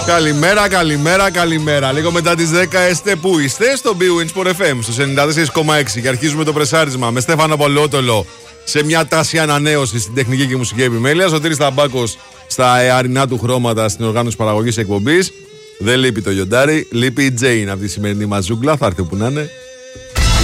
Καλημέρα. Λίγο μετά τις 10 είστε που είστε στο BWIN Sport FM στους 94,6 και αρχίζουμε το πρεσάρισμα με Στέφανο Πολυότολο σε μια τάση ανανέωση στην τεχνική και μουσική επιμέλεια. Σωτήρης Ταμπάκος στα αρινά του χρώματα στην οργάνωση παραγωγής εκπομπής. Δεν λείπει το Γιοντάρι, λείπει η Τζέιν από τη σημερινή μας ζούγκλα, θα έρθει όπου να είναι.